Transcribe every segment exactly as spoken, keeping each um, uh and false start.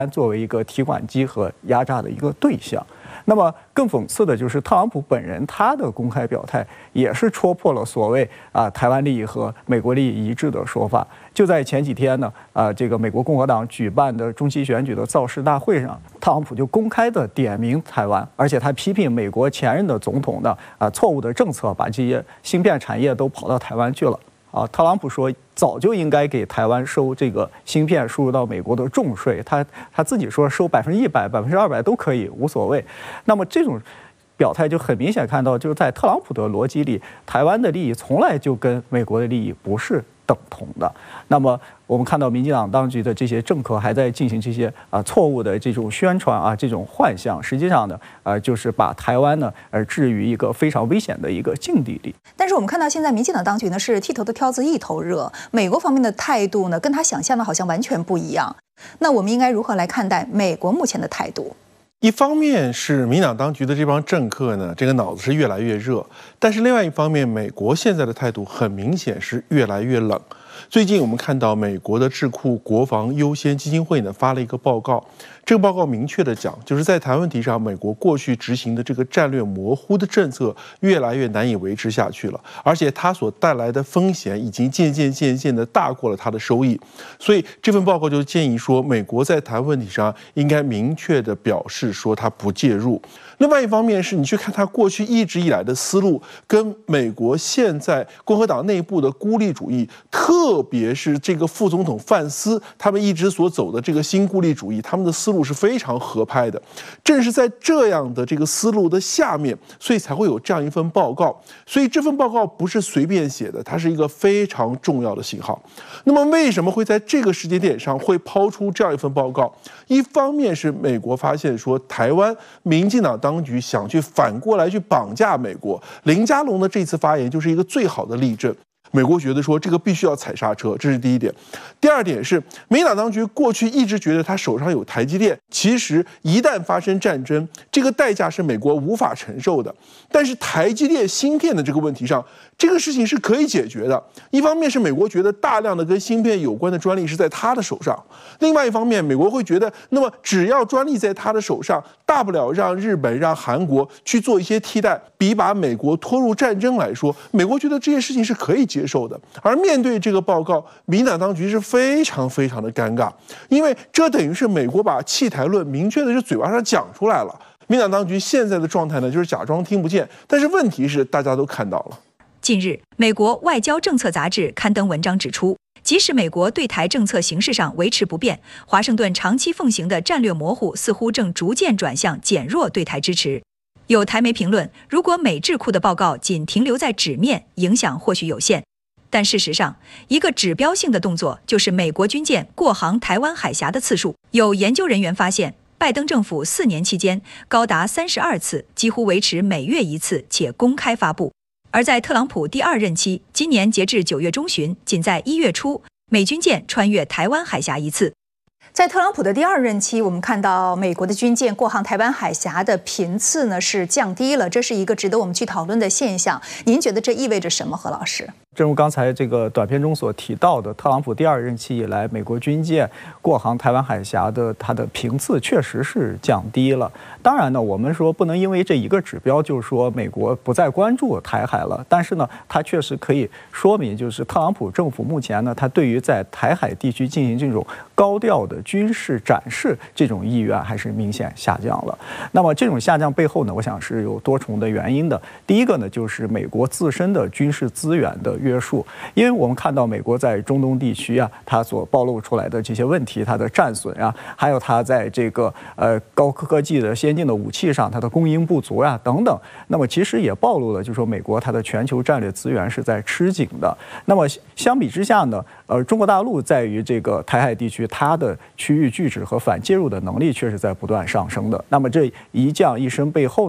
作为一个提款机和压榨的一个对象。那么更讽刺的就是特朗普本人他的公开表态也是戳破了所谓啊台湾利益和美国利益一致的说法。就在前几天呢，啊这个美国共和党举办的中期选举的造势大会上，特朗普就公开的点名台湾，而且他批评美国前任的总统的啊错误的政策，把这些芯片产业都跑到台湾去了。啊，特朗普说早就应该给台湾收这个芯片输入到美国的重税，他他自己说收百分之一百、百分之二百都可以，无所谓。那么这种表态就很明显看到，就是在特朗普的逻辑里，台湾的利益从来就跟美国的利益不是等同的。那么我们看到民进党当局的这些政客还在进行这些啊错误的这种宣传啊这种幻象，实际上呢，呃就是把台湾呢呃置于一个非常危险的一个境地里。 但是我们看到现在民进党当局呢是剃头的挑子一头热，美国方面的态度呢跟他想象的好像完全不一样。那我们应该如何来看待美国目前的态度？ 一方面是民党当局的这帮政客呢，这个脑子是越来越热，但是另外一方面，美国现在的态度很明显是越来越冷。最近我们看到美国的智库国防优先基金会呢发了一个报告，这个报告明确的讲，就是在台湾问题上，美国过去执行的这个战略模糊的政策越来越难以维持下去了，而且它所带来的风险已经渐渐渐渐的大过了它的收益，所以这份报告就建议说，美国在台湾问题上应该明确的表示说它不介入。另外一方面是你去看他过去一直以来的思路，跟美国现在共和党内部的孤立主义，特别是这个副总统范斯他们一直所走的这个新孤立主义，他们的思路是非常合拍的。正是在这样的这个思路的下面，所以才会有这样一份报告。所以这份报告不是随便写的，它是一个非常重要的信号。那么为什么会在这个时间点上会抛出这样一份报告？一方面是美国发现说台湾民进党当局想去反过来去绑架美国，林佳龙的这次发言就是一个最好的例证。美国觉得说这个必须要踩刹车，这是第一点。第二点是，民进党当局过去一直觉得他手上有台积电，其实一旦发生战争，这个代价是美国无法承受的。但是台积电芯片的这个问题上，这个事情是可以解决的。一方面是美国觉得大量的跟芯片有关的专利是在他的手上，另外一方面美国会觉得，那么只要专利在他的手上，大不了让日本、让韩国去做一些替代，比把美国拖入战争来说，美国觉得这件事情是可以接受的。而面对这个报告，民进党当局是非常非常的尴尬，因为这等于是美国把弃台论明确的就嘴巴上讲出来了。民进党当局现在的状态呢，就是假装听不见，但是问题是大家都看到了。 近日，美国外交政策杂志刊登文章指出，即使美国对台政策形式上维持不变，华盛顿长期奉行的战略模糊似乎正逐渐转向减弱对台支持。有台媒评论，如果美智库的报告仅停留在纸面，影响或许有限。但事实上，一个指标性的动作就是美国军舰过航台湾海峡的次数。有研究人员发现，拜登政府四年期间高达三十二次，几乎维持每月一次，且公开发布。而在特朗普第二任期，今年截至九月中旬，仅在一月初，美军舰穿越台湾海峡一次。 在特朗普的第二任期，我们看到美国的军舰过航台湾海峡的频次呢是降低了，这是一个值得我们去讨论的现象。您觉得这意味着什么，何老师？ 正如刚才这个短片中所提到的，特朗普第二任期以来，美国军舰过航台湾海峡的它的频次确实是降低了。当然呢，我们说不能因为这一个指标就是说美国不再关注台海了，但是呢，它确实可以说明，就是特朗普政府目前呢，它对于在台海地区进行这种高调的军事展示这种意愿还是明显下降了。那么这种下降背后呢，我想是有多重的原因的。第一个呢，就是美国自身的军事资源的约束，因为我们看到美国在中东地区啊，它所暴露出来的这些问题，它的战损啊，还有它在这个呃高科技的先进的武器上，它的供应不足啊等等，那么其实也暴露了，就是说美国它的全球战略资源是在吃紧的。那么相比之下呢，呃，中国大陆在于这个台海地区，它的区域拒止和反介入的能力却是在不断上升的。那么这一降一升背后呢，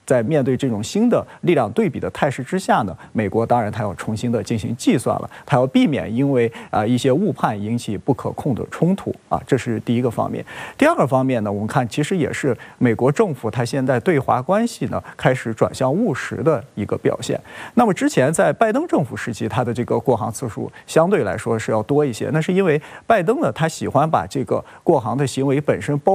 在面对这种新的力量对比的态势之下呢，美国当然它要重新的进行计算了，它要避免因为啊一些误判引起不可控的冲突啊，这是第一个方面。第二个方面呢，我们看其实也是美国政府它现在对华关系呢开始转向务实的一个表现。那么之前在拜登政府时期，它的这个过航次数相对来说是要多一些，那是因为拜登呢他喜欢把这个过航的行为本身包